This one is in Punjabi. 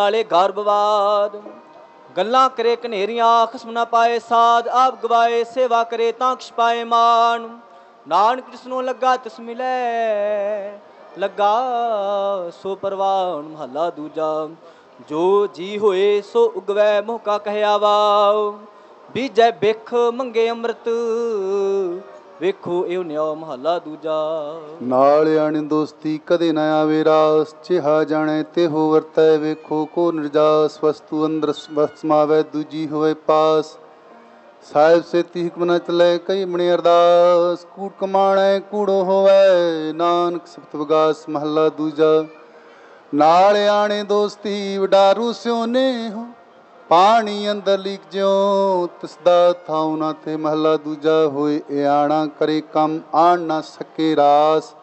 ਵਾਲੇ ਗਰਭਵਾਦ ਗੱਲਾਂ ਕਰੇ ਕਨੇਰੀਆਂ ਖਸਮ ਨਾ ਪਾਏ ਸਾਧ ਆਪ ਗਵਾਏ ਸੇਵਾ ਕਰੇ ਤਾਂ ਕਿਛ ਪਾਏ ਮਾਨ ਨਾਨਕ ਜਿਸਨੂੰ ਲੱਗਾ ਤਿਸ ਮਿਲੈ ਲੱਗਾ ਸੋ ਪਰਵਾਨ। ਮਹੱਲਾ ਦੂਜਾ। ਜੋ ਜੀ ਹੋਏ ਸੋ ਉਗਵੈ ਮੋਹ ਕਾ ਕਹਿਆ ਵਾ ਬੀਜੈ ਬਿਖ ਮੰਗੇ ਅੰਮ੍ਰਿਤ ਵੇਖੋ ਇਹ ਨਿਆ। ਮਹੱਲਾ ਦੂਜਾ। ਨਾਲ ਆਣੇ ਦੋਸਤੀ ਕਦੇ ਨਾ ਆਵੇ ਰਾਸ ਜਿਹਾ ਜਾਣੇ ਤਿਹੋ ਵਰਤੈ ਵੇਖੋ ਕੋ ਨਿਰਜਾਸ ਵਸਤੂ ਅੰਦਰ ਸਮਾਵੈ ਦੂਜੀ ਹੋਵੇ ਪਾਸ ਸਾਹਿਬ ਸੇਤੀ ਹੁਕਮ ਨਾ ਚਲੇ ਕਈ ਮਣੀ ਅਰਦਾਸ ਕੂੜ ਕਮਾਣੈ ਕੂੜੋ ਹੋਵੈ ਨਾਨਕ ਸਿਫਤ ਵਿਗਾਸ। ਮਹੱਲਾ ਦੂਜਾ। ਨਾਲ ਆਣੇ ਦੋਸਤੀ ਵਡਾਰੂ ਸਿਉ ਨੇਹੋ ਪਾਣੀ ਅੰਦਰ ਲੀਕ ਜਿਉ ਤਿਸਦਾ ਥਾਉ ਨਾ ਤੇ। ਮਹੱਲਾ ਦੂਜਾ। ਹੋਏ ਆਣਾ ਕਰੇ ਕੰਮ ਆਣ ਨਾ ਸਕੇ ਰਾਸ